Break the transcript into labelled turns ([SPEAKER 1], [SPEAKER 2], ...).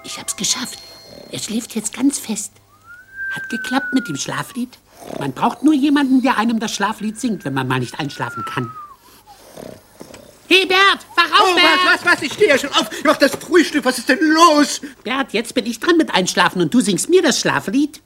[SPEAKER 1] Ich hab's geschafft. Er schläft jetzt ganz fest. Hat geklappt mit dem Schlaflied. Man braucht nur jemanden, der einem das Schlaflied singt, wenn man mal nicht einschlafen kann. Hey, Bert, wach auf, Bert!
[SPEAKER 2] Was? Ich stehe ja schon auf. Ich mach das Frühstück. Was ist denn los?
[SPEAKER 1] Bert, jetzt bin ich dran mit Einschlafen und du singst mir das Schlaflied.